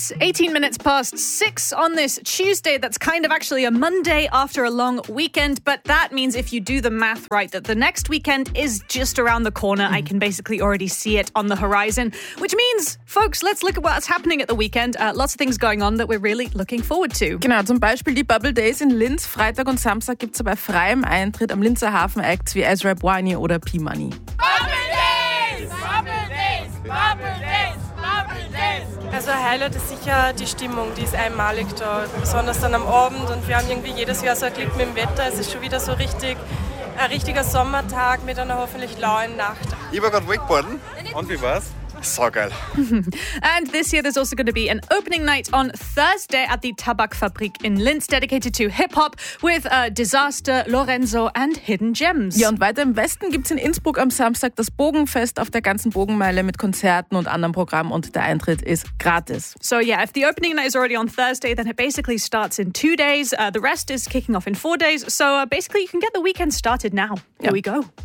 It's 18 minutes past 6 on this Tuesday. That's kind of actually a Monday after a long weekend. But that means if you do the math right, that the next weekend is just around the corner. I can basically already see it on the horizon. Which means, folks, let's look at what's happening at the weekend. Lots of things going on that we're really looking forward to. Genau, zum Beispiel die Bubble Days in Linz. Freitag und Samstag gibt es bei freiem Eintritt am Linzer Hafen Acts wie Ezra Bwani oder P-Money. Bubble Days! Bubble Days! Bubble Days! Bubble Days! Also Highlight ist sicher die Stimmung, die ist einmalig da, besonders dann am Abend und wir haben irgendwie jedes Jahr so ein Glück mit dem Wetter. Es ist schon wieder so ein richtiger Sommertag mit einer hoffentlich lauen Nacht. Ich war gerade Wakeboarden. Und wie war's? So geil. And this year there's also going to be an opening night on Thursday at the Tabakfabrik in Linz, dedicated to hip-hop with Disaster, Lorenzo and Hidden Gems. Ja, und weiter im Westen gibt es in Innsbruck am Samstag das Bogenfest auf der ganzen Bogenmeile mit Konzerten und anderem Programm und der Eintritt ist gratis. So yeah, if the opening night is already on Thursday, then it basically starts in 2 days. The rest is kicking off in 4 days. So basically you can get the weekend started now. Here we go.